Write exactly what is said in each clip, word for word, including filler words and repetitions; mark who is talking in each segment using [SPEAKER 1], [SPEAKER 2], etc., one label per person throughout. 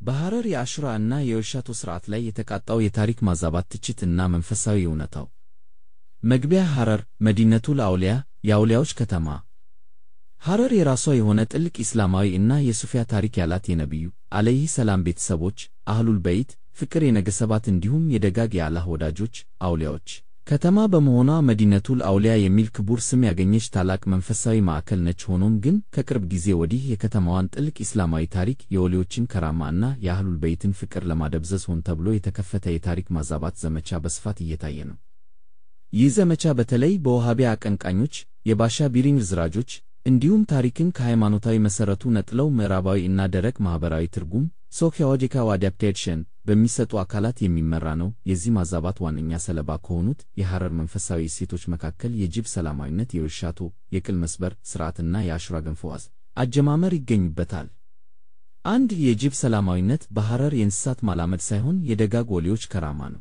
[SPEAKER 1] በሐረር የአሹራ እና የውርሻቶ ሥርዓት ላይ የተቃጣው የታሪክ ማዛባት ትችት እና መንፈሳዊ እውነታው። መግቢያ ሐረር መዲነቱል አውሊያ የአውሊያዎች ከተማ። ሐረር የራሷ የሆነ ጥልቅ ኢስላማዊ እና የሱፊያ ታሪክ ያላት የነቢዩ ዓለይሂ ሰላም ቤተሰቦች አህሉል በይት ፍቅር የነገሰባት እንዲሁም የደጋግ የአላህ ወዳጆች አውሊያዎች ከተማ በመሆኗ መዲነቱል አውሊያ የሚል ክቡር ስም ያገኘች ታላቅ መንፈሳዊ ማዕከል ነች። ሆኖም ግን ከቅርብ ጊዜ ወዲህ የከተማዋን ጥልቅ ኢስላማዊ ታሪክ፣ የወሊዮችን ከራማ እና የአህሉል በይትን ፍቅር ለማደብዘዝ ሆን ተብሎ የተከፈተ የታሪክ ማዛባት ዘመቻ በስፋት እየታየ ነው። ይህ ዘመቻ በተለይ በወሃቢያ አቀንቃኞች፣ የባሻ ቢሪኝ ርዝራጆች እንዲሁም ታሪክን ከሃይማኖታዊ መሠረቱ ነጥለው ምዕራባዊ እና ደረቅ ማኅበራዊ ትርጉም ሶሺዮሎጂካል አዳፕቴሽን በሚሰጡ አካላት የሚመራ ነው። የዚህ ማዛባት ዋነኛ ሰለባ ከሆኑት የሐረር መንፈሳዊ እሴቶች መካከል የጅብ ሰላማዊነት፣ የውርሻቶ የቅል መስበር ሥርዓትና የአሹራ ገንፎ አጀማመር ይገኙበታል። አንድ የጅብ ሰላማዊነት በሐረር የእንስሳት ማላመድ ሳይሆን የደጋግ ወሊዮች ከራማ ነው።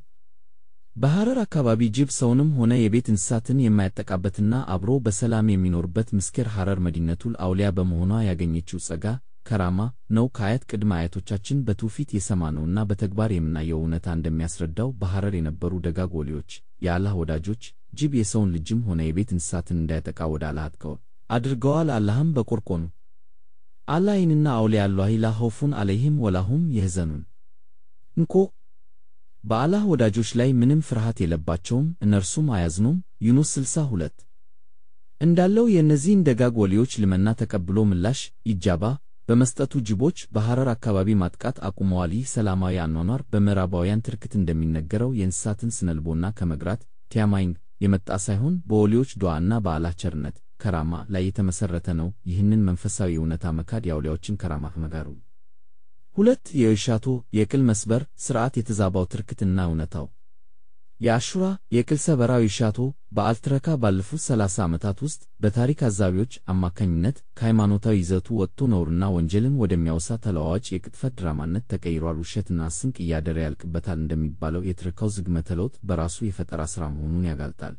[SPEAKER 1] በሐረር አካባቢ ጅብ ሰውንም ሆነ የቤት እንስሳትን የማያጠቃበትና አብሮ በሰላም የሚኖርበት ምስኪር ሐረር መዲነቱል አውሊያ በመሆኗ ያገኘችው ጸጋ ከራማ ነው። ከአያት ቅድመ አያቶቻችን በትውፊት የሰማነውና በተግባር የምናየው እውነታ እንደሚያስረዳው በሐረር የነበሩ ደጋግ ወሊዮች የአላህ ወዳጆች ጅብ የሰውን ልጅም ሆነ የቤት እንስሳትን እንዳያጠቃ ወደ አላህ አድርገዋል። አላህም በቁርአኑ አላ ኢንና አውሊያ አላሂ ላ ኸውፉን ዐለይሂም ወላሁም የሕዘኑን እንኮ በአላህ ወዳጆች ላይ ምንም ፍርሃት የለባቸውም እነርሱም አያዝኑም ዩኑስ ስልሳ ሁለት እንዳለው የእነዚህን ደጋግ ወሊዮች ልመና ተቀብሎ ምላሽ ኢጃባ በመስጠቱ ጅቦች በሐረር አካባቢ ማጥቃት አቁመዋል። ይህ ሰላማዊ አኗኗር በምዕራባውያን ትርክት እንደሚነገረው የእንስሳትን ስነልቦና ከመግራት ቲያማይንግ የመጣ ሳይሆን በወሊዮች ዱዓና በአላህ ቸርነት ከራማ ላይ የተመሠረተ ነው። ይህንን መንፈሳዊ እውነታ መካድ የአውሊያዎችን ከራማ መጋሩ። ሁለት የውርሻቶ የቅል መስበር ሥርዓት የተዛባው ትርክትና እውነታው። የአሹራ የቅል ሰበራ ውርሻቶ በዓል ትረካ ባለፉት ሰላሳ ዓመታት ውስጥ በታሪክ አዛቢዎች አማካኝነት ከሃይማኖታዊ ይዘቱ ወጥቶ ነውርና ወንጀልን ወደሚያወሳ ተለዋዋጭ የቅጥፈት ድራማነት ተቀይሯል። ውሸትና ስንቅ እያደረ ያልቅበታል እንደሚባለው የትረካው ዝግመተ ለውጥ በራሱ የፈጠራ ሥራ መሆኑን ያጋልጣል።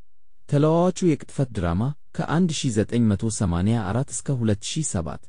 [SPEAKER 1] ተለዋዋጩ የቅጥፈት ድራማ ከ ዘጠኝ መቶ ሰማንያ አራት እስከ ሁለት ሺህ ሰባት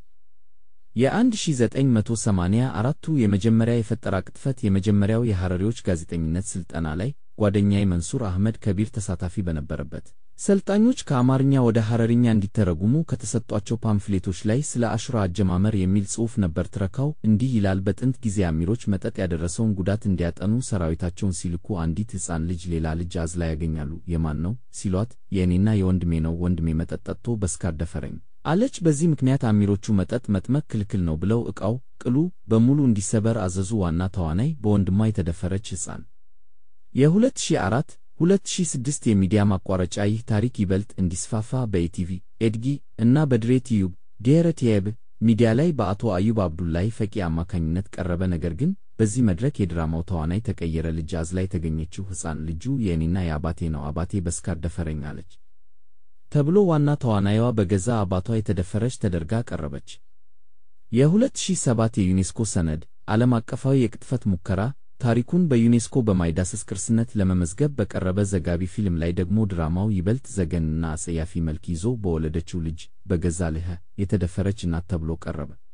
[SPEAKER 1] የ ዘጠኝ መቶ ሰማንያ አራቱ የመጀመሪያ የፈጠራ ቅጥፈት የመጀመሪያው የሐረሪዎች ጋዜጠኝነት ሥልጠና ላይ ጓደኛዬ መንሱር አህመድ ከቢር ተሳታፊ በነበረበት ሰልጣኞች ከአማርኛ ወደ ሐረርኛ እንዲተረጉሙ ከተሰጧቸው ፓምፍሌቶች ላይ ስለ አሹራ አጀማመር የሚል ጽሑፍ ነበር። ትረካው እንዲህ ይላል። በጥንት ጊዜ አሚሮች መጠጥ ያደረሰውን ጉዳት እንዲያጠኑ ሰራዊታቸውን ሲልኩ አንዲት ሕፃን ልጅ ሌላ ልጅ አዝላ ያገኛሉ። የማን ነው ሲሏት የእኔና የወንድሜ ነው፣ ወንድሜ መጠጥ ጠጥቶ በስካር ደፈረኝ አለች። በዚህ ምክንያት አሚሮቹ መጠጥ መጥመቅ ክልክል ነው ብለው ዕቃው ቅሉ በሙሉ እንዲሰበር አዘዙ። ዋና ተዋናይ በወንድሟ የተደፈረች ሕፃን የሁለት ሺህ አራት ሁለት ሺህ ስድስት የሚዲያ ማቋረጫ። ይህ ታሪክ ይበልጥ እንዲስፋፋ በኢቲቪ ኤድጊ እና በድሬ ቲዩብ ድኅረ ቲዩብ ሚዲያ ላይ በአቶ አዩብ አብዱላሂ ፈቂ አማካኝነት ቀረበ። ነገር ግን በዚህ መድረክ የድራማው ተዋናይ ተቀየረ። ልጅ አዝላ የተገኘችው ሕፃን ልጁ የእኔና የአባቴ ነው፣ አባቴ በስካር ደፈረኝ አለች ተብሎ ዋና ተዋናይዋ በገዛ አባቷ የተደፈረች ተደርጋ ቀረበች። የሁለት ሺህ ሰባት የዩኔስኮ ሰነድ ዓለም አቀፋዊ የቅጥፈት ሙከራ ታሪኩን በዩኔስኮ በማይዳሰስ ቅርስነት ለመመዝገብ በቀረበ ዘጋቢ ፊልም ላይ ደግሞ ድራማው ይበልጥ ዘገንና አጸያፊ መልክ ይዞ በወለደችው ልጅ በገዛ ልጇ የተደፈረች እናት ተብሎ ቀረበ።